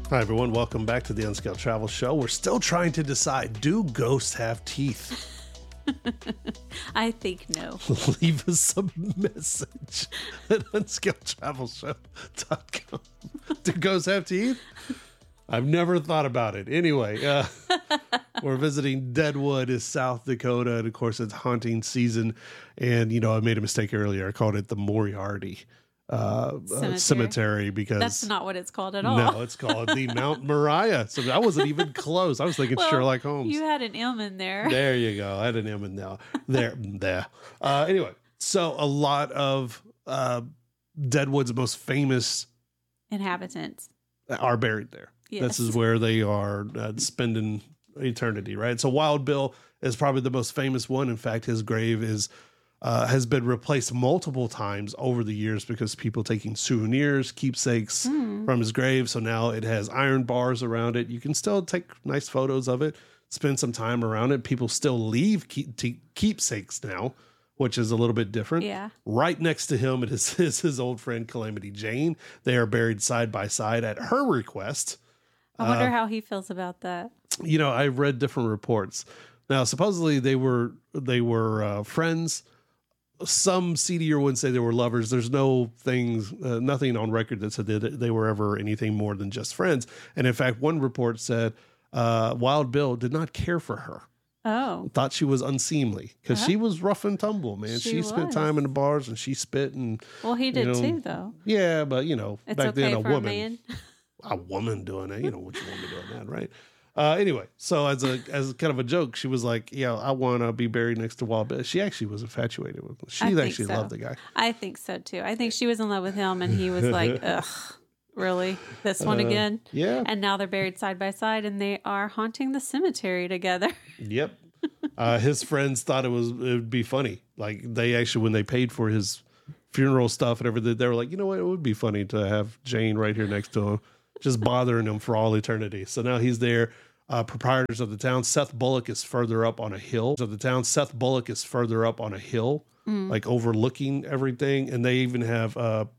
Hi, everyone. Welcome back to the Unscaled Travel Show. We're still trying to decide, do ghosts have teeth? I think no. Leave us a message at unscaledtravelshow.com. Do ghosts have teeth? I've never thought about it. Anyway, we're visiting Deadwood, South Dakota, and of course it's haunting season. And, you know, I made a mistake earlier. I called it the Moriarty cemetery because that's not what it's called at all. No, it's called the Mount Moriah. So I wasn't even close. I was thinking Sherlock Holmes. You had an M in there. There you go. I had an M in there. Anyway, so a lot of Deadwood's most famous inhabitants are buried there. Yes. This is where they are spending eternity, right? So Wild Bill is probably the most famous one. In fact, his grave has been replaced multiple times over the years because people taking souvenirs, keepsakes from his grave. So now it has iron bars around it. You can still take nice photos of it, spend some time around it. People still leave keepsakes now, which is a little bit different. Yeah. Right next to him, it is his old friend Calamity Jane. They are buried side by side at her request. I wonder how he feels about that. You know, I've read different reports. Now, supposedly they were friends. Some seedier ones say they were lovers. There's nothing on record that said that they were ever anything more than just friends. And in fact, one report said Wild Bill did not care for her. Oh. Thought she was unseemly because she was rough and tumble, man. She spent time in the bars and she spit and. Well, he did too, though. Yeah, but it's back okay then for a woman doing that, what you want me doing that, right? Anyway, so as kind of a joke, she was like, "Yeah, I want to be buried next to Wild Bill." She actually was infatuated with him. She actually loved the guy. I think so too. I think she was in love with him, and he was like, "Ugh, really? This one again?" Yeah. And now they're buried side by side, and they are haunting the cemetery together. Yep. His friends thought it would be funny. Like they actually, when they paid for his funeral stuff and everything, they were like, "You know what? It would be funny to have Jane right here next to him, just bothering him for all eternity." So now he's there. Proprietors of the town, Seth Bullock is further up on a hill. Like overlooking everything. And they even have